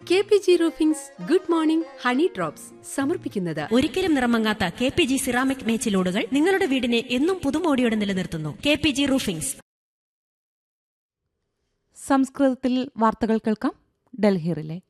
KPG roofings good morning honey drops സമർപ്പിക്കുന്നത് ഒരിക്കലും നിറമങ്ങാത്ത KPG ceramic മേച്ചിലോടുകൾ നിങ്ങളുടെ വീടിനെ എന്നും പുതുമോടിയോടെ നിലനിർത്തുന്നു. KPG roofings. സംസ്കൃതത്തിൽ വാർത്തകൾ കേൾക്കാം. ഡൽഹി റിലേ.